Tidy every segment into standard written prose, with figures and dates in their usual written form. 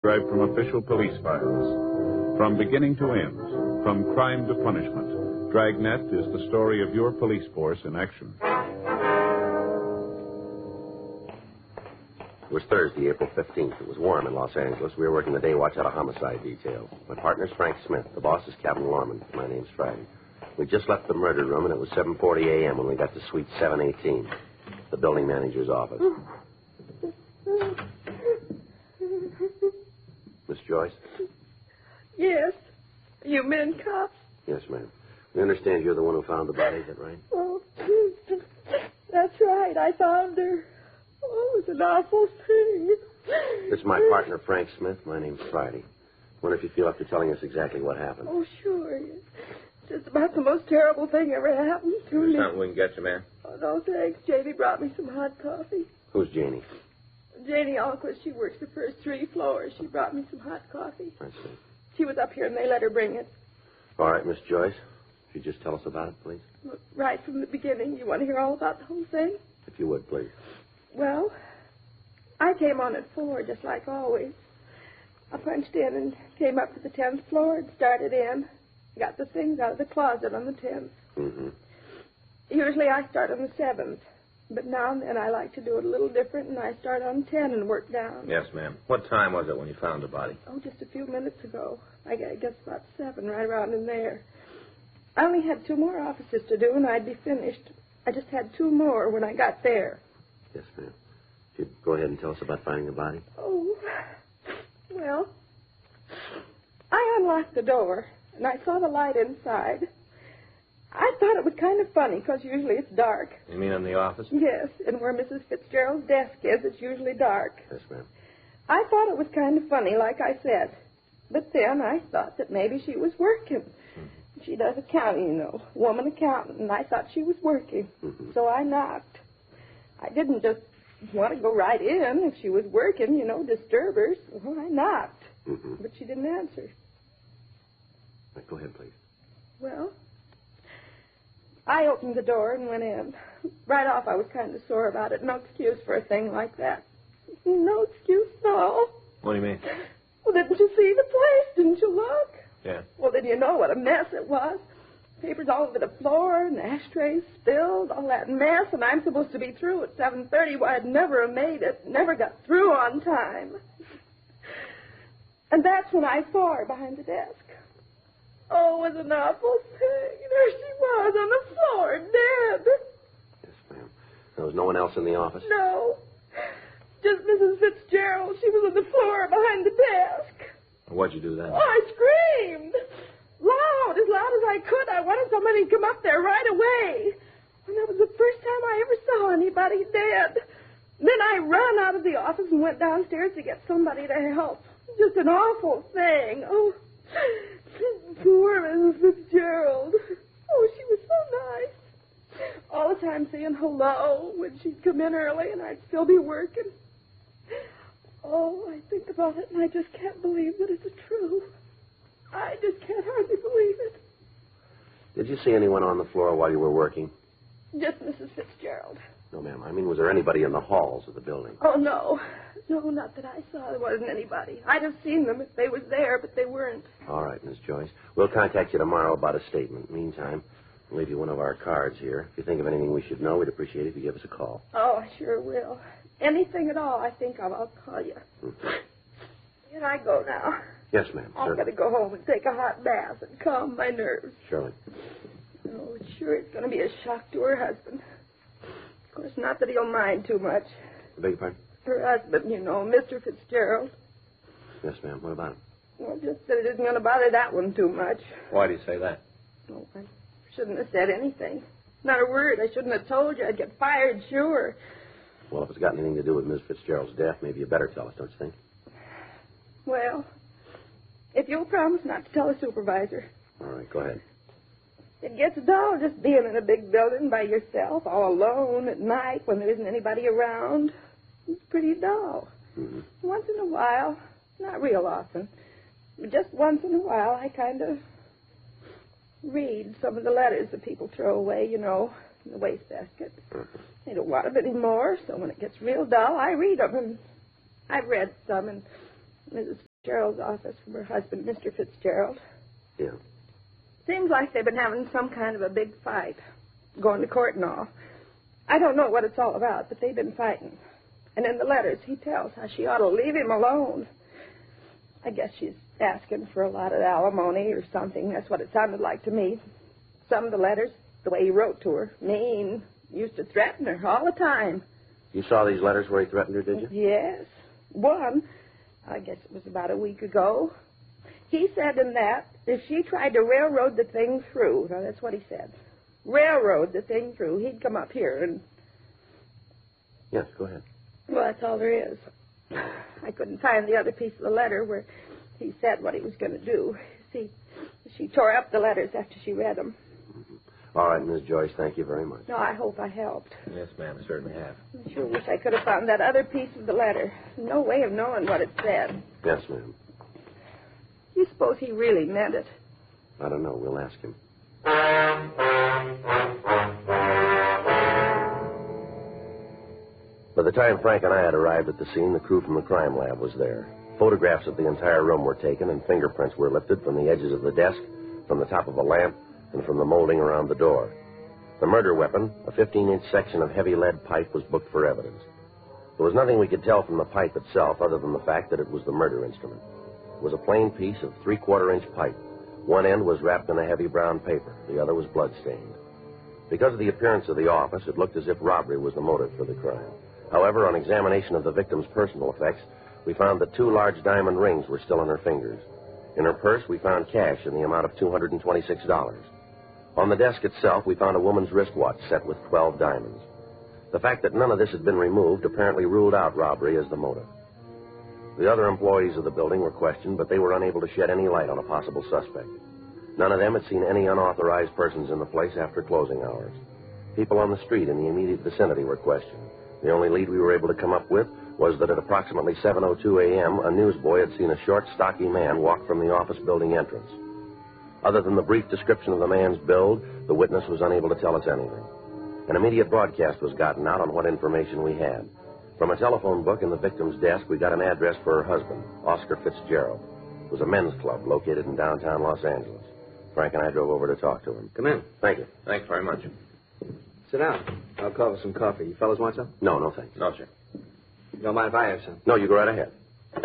Derived from official police files. From beginning to end, from crime to punishment, Dragnet is the story of your police force in action. It was Thursday, April 15th. It was warm in Los Angeles. We were working the day watch out of homicide detail. My partner's Frank Smith. The boss is Captain Lorman. My name's Friday. We just left the murder room, and it was 7:40 a.m. when we got to suite 718, the building manager's office. Miss Joyce? Yes. You men cops? Yes, ma'am. We understand you're the one who found the body, is that right? Oh, that's right. I found her. Oh, it was an awful thing. This is my partner, Frank Smith. My name's Friday. Wonder if you feel up to telling us exactly what happened. Oh, sure. Just about the most terrible thing ever happened to me. Something we can get you, man? Oh, no, thanks. Janie brought me some hot coffee. Who's Janie? Janie Alquist. She works the first 3 floors. She brought me some hot coffee. I see. She was up here, and they let her bring it. All right, Miss Joyce. Could you just tell us about it, please? Look, right from the beginning. You want to hear all about the whole thing? If you would, please. Well, I came on at 4, just like always. I punched in and came up to the 10th floor and started in. Got the things out of the closet on the 10th. Mm-hmm. Usually I start on the 7th. But now and then I like to do it a little different, and I start on 10 and work down. Yes, ma'am. What time was it when you found the body? Oh, just a few minutes ago. I guess about 7, right around in there. I only had 2 more offices to do, and I'd be finished. I just had 2 more when I got there. Yes, ma'am. Could you go ahead and tell us about finding the body? Oh, well, I unlocked the door, and I saw the light inside. I thought it was kind of funny, because usually it's dark. You mean in the office? Yes, and where Mrs. Fitzgerald's desk is, it's usually dark. Yes, ma'am. I thought it was kind of funny, like I said. But then I thought that maybe she was working. Mm-hmm. She does accounting, you know, woman accountant, and I thought she was working. Mm-hmm. So I knocked. I didn't just want to go right in if she was working, you know, disturb her. So I knocked. Mm-hmm. But she didn't answer. Right, go ahead, please. Well, I opened the door and went in. Right off, I was kind of sore about it. No excuse for a thing like that. No excuse at all. What do you mean? Well, didn't you see the place? Didn't you look? Yeah. Well, then you know what a mess it was. Papers all over the floor, and the ashtrays spilled, all that mess, and I'm supposed to be through at 7:30. Well, I'd never have made it. Never got through on time. And that's when I saw her behind the desk. Oh, it was an awful thing. There she was on the floor, dead. Yes, ma'am. There was no one else in the office? No. Just Mrs. Fitzgerald. She was on the floor behind the desk. What'd you do then? Oh, I screamed. Loud as I could. I wanted somebody to come up there right away. And that was the first time I ever saw anybody dead. Then I ran out of the office and went downstairs to get somebody to help. Just an awful thing. Oh, poor Mrs. Fitzgerald. Oh, she was so nice. All the time saying hello when she'd come in early and I'd still be working. Oh, I think about it and I just can't believe that it's true. I just can't hardly believe it. Did you see anyone on the floor while you were working? Just Mrs. Fitzgerald. No, ma'am. I mean, was there anybody in the halls of the building? Oh, no. No, not that I saw. There wasn't anybody. I'd have seen them if they was there, but they weren't. All right, Miss Joyce. We'll contact you tomorrow about a statement. Meantime, we'll leave you one of our cards here. If you think of anything we should know, we'd appreciate it if you give us a call. Oh, I sure will. Anything at all I think of, I'll call you. Mm-hmm. Can I go now? Yes, ma'am. I've got to go home and take a hot bath and calm my nerves. Surely. Oh, it's sure it's going to be a shock to her husband. Of course, not that he'll mind too much. I beg your pardon? Her husband, you know, Mr. Fitzgerald. Yes, ma'am. What about him? Well, just that it isn't going to bother that one too much. Why do you say that? Oh, I shouldn't have said anything. Not a word. I shouldn't have told you. I'd get fired, sure. Well, if it's got anything to do with Miss Fitzgerald's death, maybe you better tell us, don't you think? Well, if you'll promise not to tell the supervisor. All right, go ahead. It gets dull just being in a big building by yourself, all alone at night when there isn't anybody around. It's pretty dull. Mm-hmm. Once in a while, not real often, but just once in a while, I kind of read some of the letters that people throw away, you know, in the wastebasket. Mm-hmm. They don't want them anymore, so when it gets real dull, I read them. And I've read some, and Mrs. Fitzgerald's office from her husband, Mr. Fitzgerald. Yeah. Seems like they've been having some kind of a big fight, going to court and all. I don't know what it's all about, but they've been fighting. And in the letters, he tells how she ought to leave him alone. I guess she's asking for a lot of alimony or something. That's what it sounded like to me. Some of the letters, the way he wrote to her, mean. Used to threaten her all the time. You saw these letters where he threatened her, did you? Yes. One, I guess it was about a week ago. He said in that if she tried to railroad the thing through, now that's what he said, railroad the thing through, he'd come up here and... Yes, go ahead. Well, that's all there is. I couldn't find the other piece of the letter where he said what he was going to do. See, she tore up the letters after she read them. All right, Miss Joyce, thank you very much. No, I hope I helped. Yes, ma'am, I certainly have. I sure wish I could have found that other piece of the letter. No way of knowing what it said. Yes, ma'am. You suppose he really meant it? I don't know. We'll ask him. By the time Frank and I had arrived at the scene, the crew from the crime lab was there. Photographs of the entire room were taken, and fingerprints were lifted from the edges of the desk, from the top of a lamp, and from the molding around the door. The murder weapon, a 15-inch section of heavy lead pipe, was booked for evidence. There was nothing we could tell from the pipe itself other than the fact that it was the murder instrument. It was a plain piece of 3/4-inch pipe. One end was wrapped in a heavy brown paper. The other was blood-stained. Because of the appearance of the office, it looked as if robbery was the motive for the crime. However, on examination of the victim's personal effects, we found that 2 large diamond rings were still on her fingers. In her purse, we found cash in the amount of $226. On the desk itself, we found a woman's wristwatch set with 12 diamonds. The fact that none of this had been removed apparently ruled out robbery as the motive. The other employees of the building were questioned, but they were unable to shed any light on a possible suspect. None of them had seen any unauthorized persons in the place after closing hours. People on the street in the immediate vicinity were questioned. The only lead we were able to come up with was that at approximately 7:02 a.m., a newsboy had seen a short, stocky man walk from the office building entrance. Other than the brief description of the man's build, the witness was unable to tell us anything. An immediate broadcast was gotten out on what information we had. From a telephone book in the victim's desk, we got an address for her husband, Oscar Fitzgerald. It was a men's club located in downtown Los Angeles. Frank and I drove over to talk to him. Come in. Thank you. Thanks very much. Sit down. I'll call for some coffee. You fellas want some? No, thanks. No, sir. You don't mind if I have some? No, you go right ahead.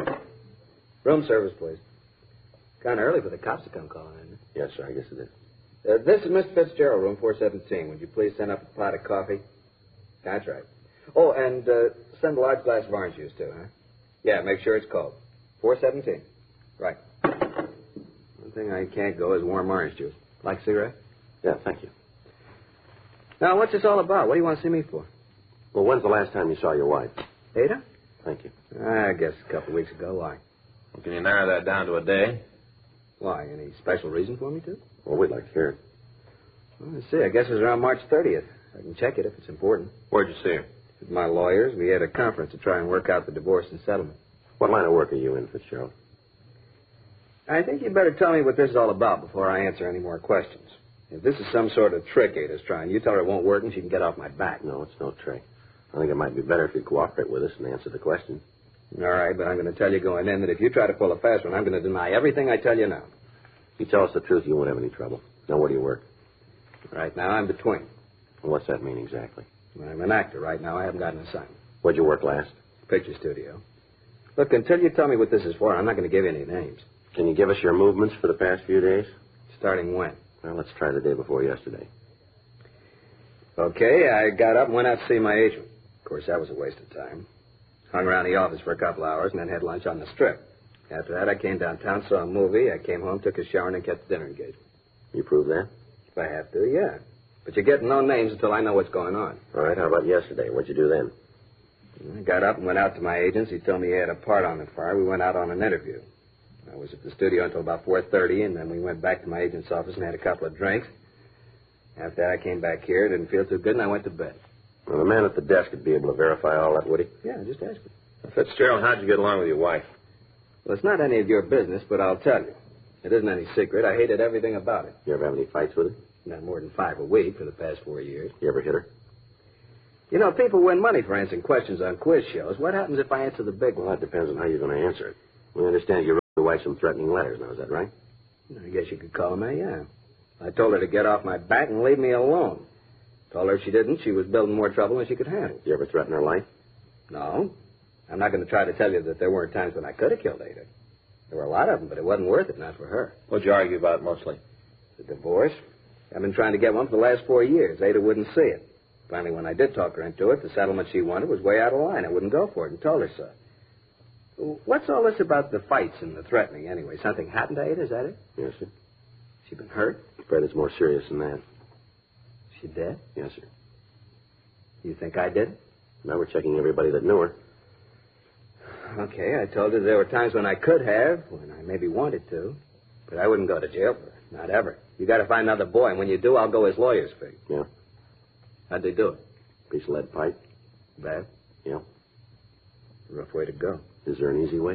Room service, please. Kind of early for the cops to come calling, isn't it? Yes, sir, I guess it is. This is Mr. Fitzgerald, room 417. Would you please send up a pot of coffee? That's right. Oh, and send a large glass of orange juice, too, huh? Yeah, make sure it's cold. 417. Right. One thing I can't go is warm orange juice. Like a cigarette? Yeah, thank you. Now, what's this all about? What do you want to see me for? Well, when's the last time you saw your wife? Ada? Thank you. I guess a couple of weeks ago. Why? Well, can you narrow that down to a day? Why? Any special reason for me to? Well, we'd like to hear it. Well, let's see. I guess it was around March 30th. I can check it if it's important. Where'd you see her? With my lawyers, we had a conference to try and work out the divorce and settlement. What line of work are you in, Fitzgerald? I think you'd better tell me what this is all about before I answer any more questions. If this is some sort of trick Ada's trying, you tell her it won't work and she can get off my back. No, it's no trick. I think it might be better if you cooperate with us and answer the question. All right, but I'm going to tell you going in that if you try to pull a fast one, I'm going to deny everything I tell you now. If you tell us the truth, you won't have any trouble. Now, where do you work? Right now, I'm between. Well, what's that mean exactly? I'm an actor right now. I haven't got an assignment. Where'd you work last? Picture studio. Look, until you tell me what this is for, I'm not going to give you any names. Can you give us your movements for the past few days? Starting when? Well, let's try the day before yesterday. Okay, I got up and went out to see my agent. Of course, that was a waste of time. Hung around the office for a couple hours and then had lunch on the Strip. After that, I came downtown, saw a movie. I came home, took a shower, and then kept the dinner engagement. You prove that? If I have to, yeah. But you're getting no names until I know what's going on. All right, how about yesterday? What'd you do then? I got up and went out to my agent's. He told me he had a part on the fire. We went out on an interview. I was at the studio until about 4:30, and then we went back to my agent's office and had a couple of drinks. After that, I came back here. Didn't feel too good, and I went to bed. Well, the man at the desk would be able to verify all that, would he? Yeah, just ask me. Fitzgerald, how'd you get along with your wife? Well, it's not any of your business, but I'll tell you. It isn't any secret. I hated everything about it. You ever have any fights with her? Not more than 5 a week for the past 4 years. You ever hit her? You know, people win money for answering questions on quiz shows. What happens if I answer the big one? Well, that depends on how you're going to answer it. We understand you your wife some threatening letters now, is that right? I guess you could call them that, yeah. I told her to get off my back and leave me alone. Told her if she didn't, she was building more trouble than she could handle. Did you ever threaten her life? No. I'm not going to try to tell you that there weren't times when I could have killed Ada. There were a lot of them, but it wasn't worth it, not for her. What'd you argue about mostly? The divorce. I've been trying to get one for the last 4 years. Ada wouldn't see it. Finally, when I did talk her into it, the settlement she wanted was way out of line. I wouldn't go for it and told her so. What's all this about the fights and the threatening, anyway? Something happened to Ada, is that it? Yes, sir. She been hurt? I'm afraid it's more serious than that. She dead? Yes, sir. You think I did? Now we're checking everybody that knew her. Okay, I told her there were times when I could have, when I maybe wanted to. But I wouldn't go to jail for her. Not ever. You got to find another boy, and when you do, I'll go his lawyer's fee. Yeah. How'd they do it? Piece of lead pipe. Bad? Yeah. Rough way to go. Is there an easy way?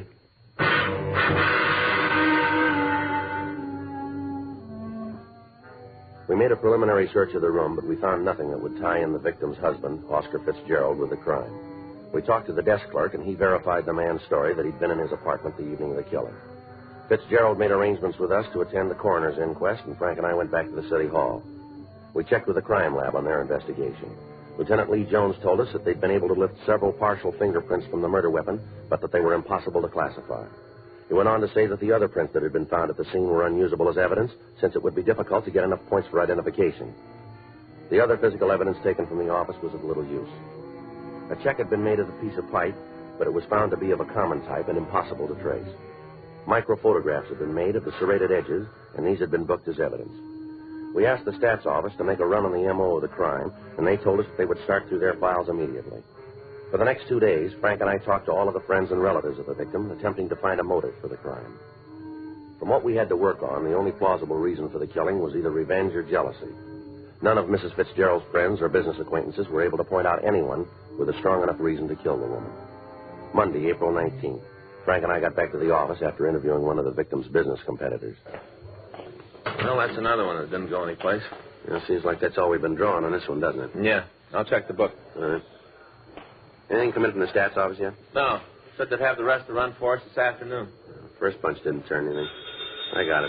We made a preliminary search of the room, but we found nothing that would tie in the victim's husband, Oscar Fitzgerald, with the crime. We talked to the desk clerk, and he verified the man's story that he'd been in his apartment the evening of the killing. Fitzgerald made arrangements with us to attend the coroner's inquest, and Frank and I went back to the city hall. We checked with the crime lab on their investigation. Lieutenant Lee Jones told us that they'd been able to lift several partial fingerprints from the murder weapon, but that they were impossible to classify. He went on to say that the other prints that had been found at the scene were unusable as evidence, since it would be difficult to get enough points for identification. The other physical evidence taken from the office was of little use. A check had been made of the piece of pipe, but it was found to be of a common type and impossible to trace. Microphotographs had been made of the serrated edges, and these had been booked as evidence. We asked the stats office to make a run on the M.O. of the crime, and they told us that they would start through their files immediately. For the next 2 days, Frank and I talked to all of the friends and relatives of the victim, attempting to find a motive for the crime. From what we had to work on, the only plausible reason for the killing was either revenge or jealousy. None of Mrs. Fitzgerald's friends or business acquaintances were able to point out anyone with a strong enough reason to kill the woman. Monday, April 19th, Frank and I got back to the office after interviewing one of the victim's business competitors. Well, that's another one that didn't go anyplace. It seems like that's all we've been drawing on this one, doesn't it? Yeah. I'll check the book. All right. Anything come in from the stats office yet? No. Said they'd have the rest to run for us this afternoon. First bunch didn't turn anything. I got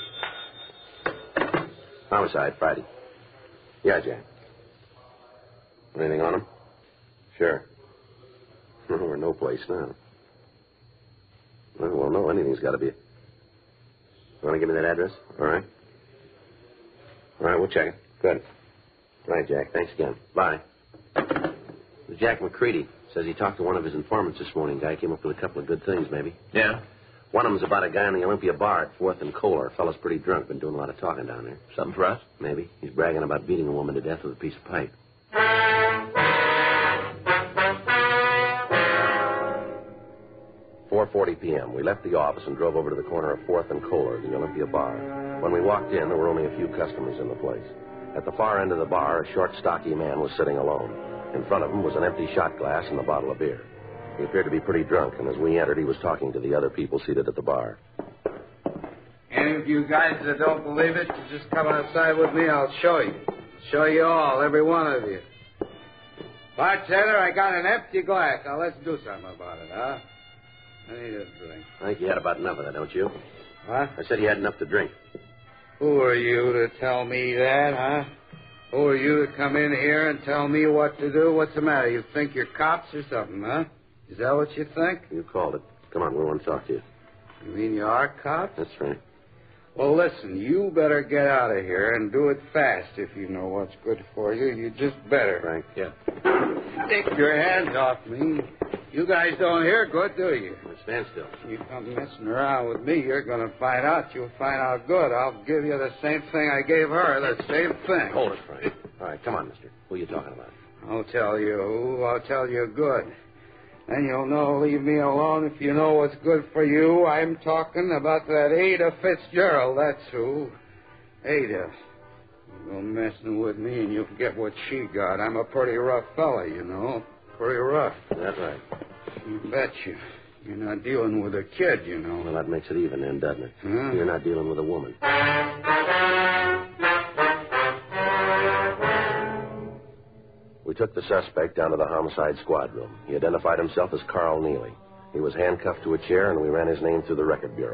it. Homicide, Friday. Yeah, Jack. Anything on him? Sure. We're no place now. Well, no, anything's got to be. You want to give me that address? All right. All right, we'll check it. Good. All right, Jack. Thanks again. Bye. Jack McCready says he talked to one of his informants this morning. Guy came up with a couple of good things, maybe. Yeah? One of them's about a guy in the Olympia bar at 4th and Kohler. Fellow's pretty drunk. Been doing a lot of talking down there. Something for us? Maybe. He's bragging about beating a woman to death with a piece of pipe. 4:40 p.m. We left the office and drove over to the corner of 4th and Kohler, the Olympia bar. When we walked in, there were only a few customers in the place. At the far end of the bar, a short, stocky man was sitting alone. In front of him was an empty shot glass and a bottle of beer. He appeared to be pretty drunk, and as we entered, he was talking to the other people seated at the bar. Any of you guys that don't believe it, you just come outside with me. I'll show you. Show you all, every one of you. Bartender, I got an empty glass. Now, let's do something about it, huh? I need a drink. I think you had about enough of that, don't you? What? I said you had enough to drink. Who are you to tell me that, huh? Who are you to come in here and tell me what to do? What's the matter? You think you're cops or something, huh? Is that what you think? You called it. Come on, we want to talk to you. You mean you are cops? That's right. Well, listen, you better get out of here and do it fast if you know what's good for you. You just better. Frank? Yeah. Take your hands off me. You guys don't hear good, do you? Stand still. You come messing around with me, you're going to find out. You'll find out good. I'll give you the same thing I gave her, the same thing. Hold it, Frank. All right, come on, mister. Who are you talking about? I'll tell you who. I'll tell you good. Then you'll know, leave me alone if you know what's good for you. I'm talking about that Ada Fitzgerald, that's who. Ada. You go messing with me and you'll get what she got. I'm a pretty rough fella, you know. Pretty rough. That's right. You betcha. You're not dealing with a kid, you know. Well, that makes it even then, doesn't it? Huh? You're not dealing with a woman. We took the suspect down to the homicide squad room. He identified himself as Carl Neely. He was handcuffed to a chair, and we ran his name through the record bureau.